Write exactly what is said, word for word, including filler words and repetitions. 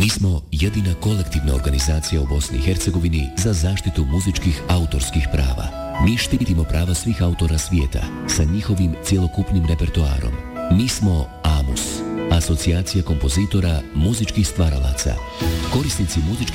Mi smo jedina kolektivna organizacija u Bosni i Hercegovini za zaštitu muzičkih autorskih prava. Mi štitimo prava svih autora svijeta sa njihovim cjelokupnim repertoarom. Mi smo AMUS, Asocijacija kompozitora muzičkih stvaralaca. Korisnici muzičkih